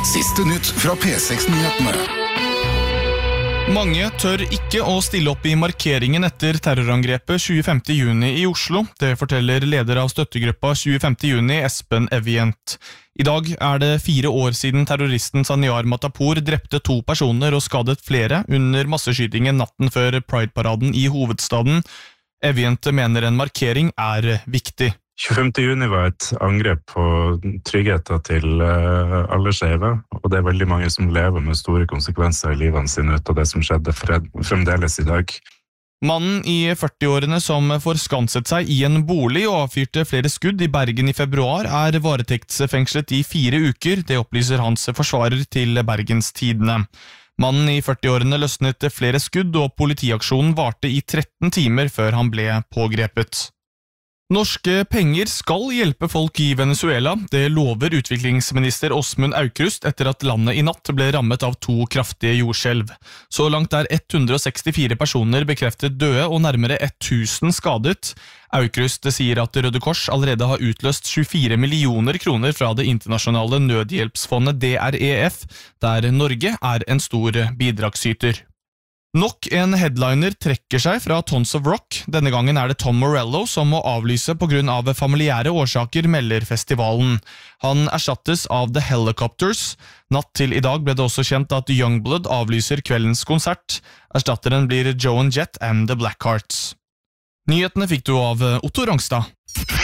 Siste nytt fra P6-nyhetene. Mange tør ikke å stille opp i markeringen etter terrorangrepet 25. juni i Oslo. Det forteller leder av støttegruppa 25. juni, Espen Evient. I dag er det 4 år siden terroristen Zaniar Matapour drepte 2 personer og skadet flere under masseskytingen natten før Pride-paraden i hovedstaden. Evient mener en markering er viktig. 25. juni var et angrep på tryggheten til alle skjeve, og det er veldig mange som lever med store konsekvenser i livene sine ut av det som skjedde fremdeles i dag. Mannen i 40-årene som forskanset seg i en bolig og avfyrte flere skudd i Bergen i februar er varetektsfengslet i 4 uker, det opplyser hans forsvarer til Bergens Tidende. Mannen i 40-årene løsnet flere skudd, og politiaksjonen varte i 13 timer før han ble pågrepet. Norske penger skal hjelpe folk i Venezuela, det lover utviklingsminister Åsmund Aukrust etter at landet i natt ble rammet av 2 kraftige jordskjelv. Så langt er 164 personer bekreftet døde og nærmere 1000 skadet. Aukrust sier at Røde Kors allerede har utløst 24 millioner kroner fra det internasjonale nødhjelpsfondet DREF, der Norge er en stor bidragsyter. Nok en headliner trekker seg fra Tons of Rock. Denne gangen er det Tom Morello som må avlyse på grunn av familiære årsaker, melder festivalen. Han erstattes av The Helicopters. Natt til i dag ble det også kjent at Youngblood avlyser kveldens konsert. Erstatteren blir Joan Jett and The Blackhearts. Nyhetene fikk du av Otto Rangstad.